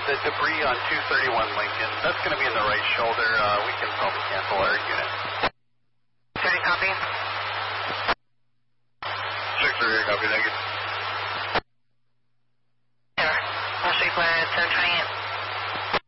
the debris on 231 Lincoln. That's going to be in the right shoulder. We can probably cancel our unit. Setting copy. 6 copy, negative.